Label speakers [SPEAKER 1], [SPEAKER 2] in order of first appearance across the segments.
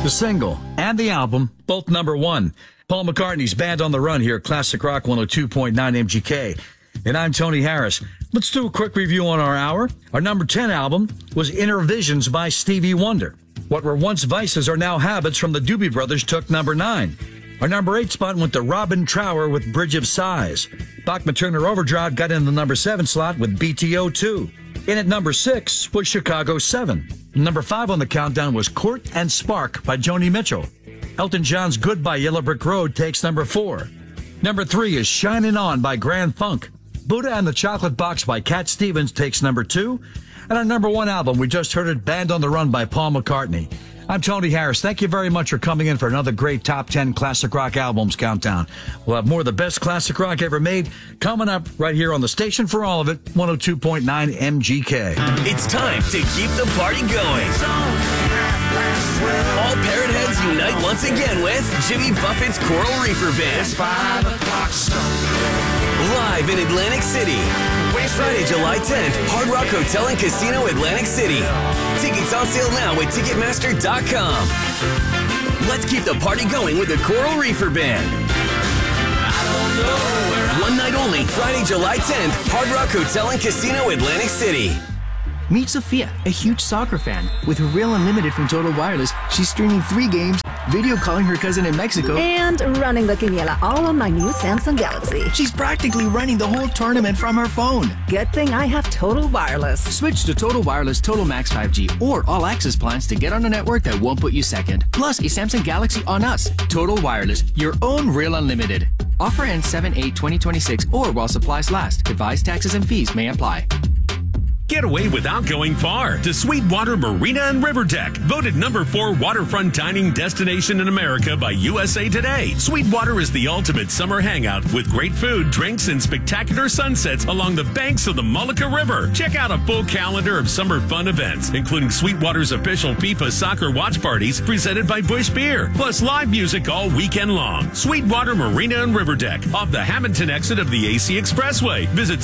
[SPEAKER 1] The single and the album, both number one. Paul McCartney's Band on the Run here, Classic Rock 102.9 MGK. And I'm Tony Harris. Let's do a quick review on our hour. Our number 10 album was Inner Visions by Stevie Wonder. What were once vices are now habits from the Doobie Brothers took number 9. Our number 8 spot went to Robin Trower with Bridge of Sighs. Bachman Turner Overdrive got in the number 7 slot with BTO 2. In at number 6 was Chicago 7. Number 5 on the countdown was Court and Spark by Joni Mitchell. Elton John's Goodbye Yellow Brick Road takes number 4. Number 3 is Shining On by Grand Funk. Buddha and the Chocolate Box by Cat Stevens takes number 2. And our number 1 album, we just heard it, Band on the Run by Paul McCartney. I'm Tony Harris. Thank you very much for coming in for another great Top 10 Classic Rock Albums Countdown. We'll have more of the best classic rock ever made coming up right here on the station for all of it, 102.9 MGK.
[SPEAKER 2] It's time to keep the party going. All Parrot Heads unite once again with Jimmy Buffett's Coral Reefer Band.
[SPEAKER 3] 5 o'clock
[SPEAKER 2] Live in Atlantic City. Friday, July 10th, Hard Rock Hotel and Casino, Atlantic City. Tickets on sale now at Ticketmaster.com. Let's keep the party going with the Coral Reefer Band. One night only, Friday, July 10th, Hard Rock Hotel and Casino, Atlantic City.
[SPEAKER 4] Meet Sophia, a huge soccer fan. With her Real Unlimited from Total Wireless, she's streaming 3 games, video calling her cousin in Mexico,
[SPEAKER 5] and running the quiniela all on my new Samsung Galaxy.
[SPEAKER 4] She's practically running the whole tournament from her phone.
[SPEAKER 5] Good thing I have Total Wireless.
[SPEAKER 4] Switch to Total Wireless Total Max 5G or All Access plans to get on a network that won't put you second. Plus, a Samsung Galaxy on us. Total Wireless, your own Real Unlimited. Offer ends 7/8/2026 or while supplies last. Device taxes and fees may apply.
[SPEAKER 6] Get away without going far to Sweetwater Marina and River Deck. Voted number 4 waterfront dining destination in America by USA Today. Sweetwater is the ultimate summer hangout with great food, drinks, and spectacular sunsets along the banks of the Mullica River. Check out a full calendar of summer fun events, including Sweetwater's official FIFA soccer watch parties presented by Busch Beer, plus live music all weekend long. Sweetwater Marina and River Deck off the Hamilton exit of the AC Expressway. Visit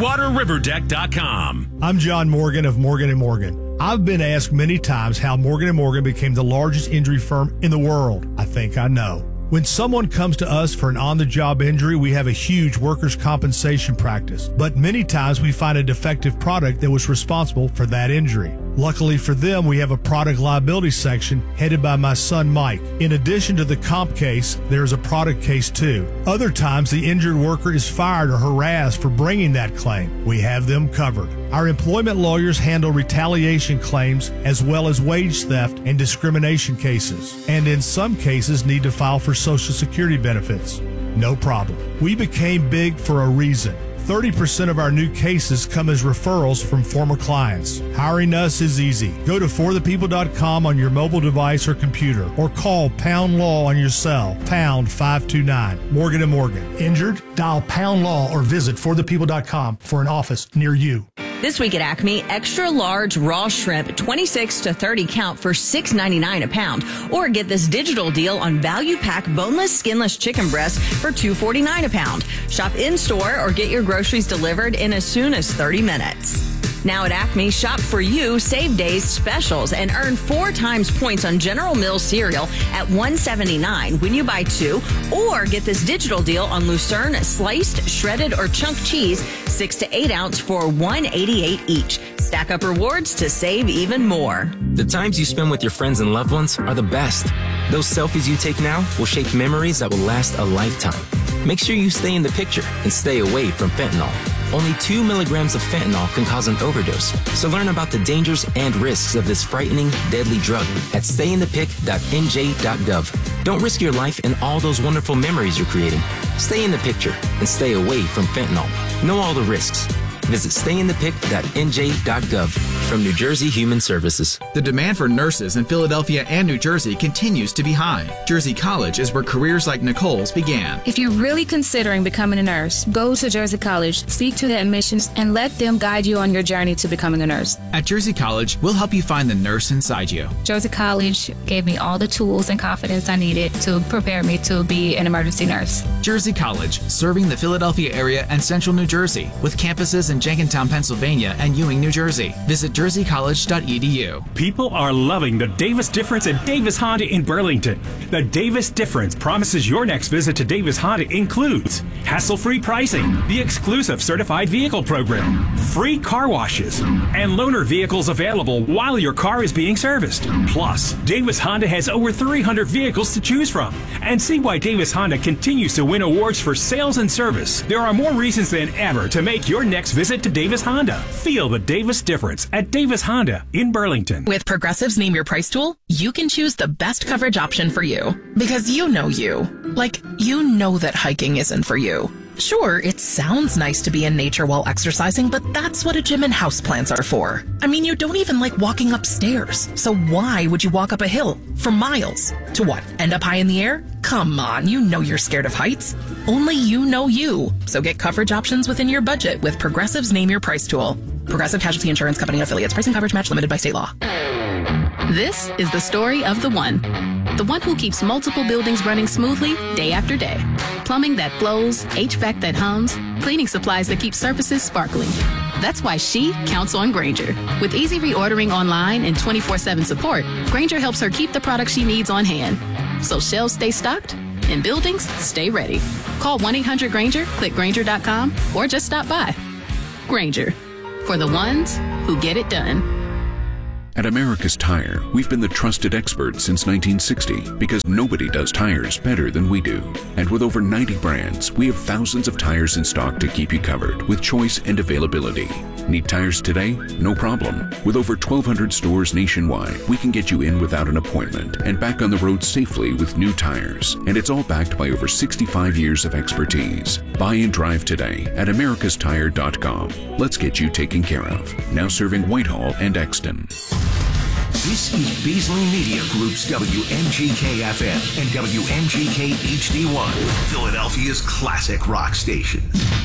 [SPEAKER 6] SweetwaterRiverDeck.com.
[SPEAKER 7] I'm John Morgan of Morgan & Morgan. I've been asked many times how Morgan & Morgan became the largest injury firm in the world. I think I know. When someone comes to us for an on-the-job injury, we have a huge workers' compensation practice. But many times we find a defective product that was responsible for that injury. Luckily for them, we have a product liability section headed by my son Mike. In addition to the comp case, there is a product case too. Other times, the injured worker is fired or harassed for bringing that claim. We have them covered. Our employment lawyers handle retaliation claims as well as wage theft and discrimination cases, and in some cases need to file for Social Security benefits. No problem. We became big for a reason. 30% of our new cases come as referrals from former clients. Hiring us is easy. Go to forthepeople.com on your mobile device or computer, or call Pound Law on your cell, pound 529. Morgan & Morgan. Injured? Dial Pound Law or visit forthepeople.com for an office near you.
[SPEAKER 8] This week at Acme, extra large raw shrimp, 26 to 30 count for $6.99 a pound. Or get this digital deal on value pack boneless, skinless chicken breasts for $2.49 a pound. Shop in-store or get your groceries delivered in as soon as 30 minutes. Now at Acme, shop for you Save Days specials and earn 4 times points on General Mills cereal at $1.79 when you buy 2, or get this digital deal on Lucerne sliced, shredded, or chunk cheese 6 to 8 ounce for $1.88 each. Stack up rewards to save even more.
[SPEAKER 9] The times you spend with your friends and loved ones are the best. Those selfies you take now will shape memories that will last a lifetime. Make sure you stay in the picture and stay away from fentanyl. Only 2 milligrams of fentanyl can cause an overdose. So learn about the dangers and risks of this frightening, deadly drug at stayinthepic.nj.gov. Don't risk your life and all those wonderful memories you're creating. Stay in the picture and stay away from fentanyl. Know all the risks. Visit stayinthepic.nj.gov. From New Jersey Human Services.
[SPEAKER 10] The demand for nurses in Philadelphia and New Jersey continues to be high. Jersey College is where careers like Nicole's began.
[SPEAKER 11] If you're really considering becoming a nurse, go to Jersey College, speak to the admissions, and let them guide you on your journey to becoming a nurse.
[SPEAKER 10] At Jersey College, we'll help you find the nurse inside you.
[SPEAKER 11] Jersey College gave me all the tools and confidence I needed to prepare me to be an emergency nurse.
[SPEAKER 10] Jersey College, serving the Philadelphia area and central New Jersey, with campuses in Jenkintown, Pennsylvania and Ewing, New Jersey. Visit jerseycollege.edu.
[SPEAKER 3] People are loving the Davis Difference at Davis Honda in Burlington. The Davis Difference promises your next visit to Davis Honda includes hassle-free pricing, the exclusive certified vehicle program, free car washes, and loaner vehicles available while your car is being serviced. Plus, Davis Honda has over 300 vehicles to choose from. And see why Davis Honda continues to win awards for sales and service. There are more reasons than ever to make your next visit to Davis Honda. Feel the Davis Difference at Davis Honda in Burlington.
[SPEAKER 12] With Progressive's Name Your Price tool, you can choose the best coverage option for you. Because you know you. Like, you know that hiking isn't for you. Sure, it sounds nice to be in nature while exercising, but that's what a gym and houseplants are for. I mean, you don't even like walking upstairs. So why would you walk up a hill for miles? To what, end up high in the air? Come on, you know you're scared of heights. Only you know you. So get coverage options within your budget with Progressive's Name Your Price tool. Progressive Casualty Insurance Company affiliates. Pricing coverage match limited by state law.
[SPEAKER 13] This is the story of the one who keeps multiple buildings running smoothly day after day. Plumbing that flows, HVAC that hums, cleaning supplies that keep surfaces sparkling. That's why she counts on Grainger. With easy reordering online and 24/7 support, Grainger helps her keep the products she needs on hand. So shelves stay stocked and buildings stay ready. Call 1-800-GRAINGER, click Grainger.com, or just stop by. Grainger, for the ones who get it done.
[SPEAKER 14] At America's Tire, we've been the trusted experts since 1960 because nobody does tires better than we do. And with over 90 brands, we have thousands of tires in stock to keep you covered with choice and availability. Need tires today? No problem. With over 1,200 stores nationwide, we can get you in without an appointment and back on the road safely with new tires. And it's all backed by over 65 years of expertise. Buy and drive today at americastire.com. Let's get you taken care of. Now serving Whitehall and Exton.
[SPEAKER 15] This is Beasley Media Group's WMGK-FM and WMGK HD1, Philadelphia's classic rock station.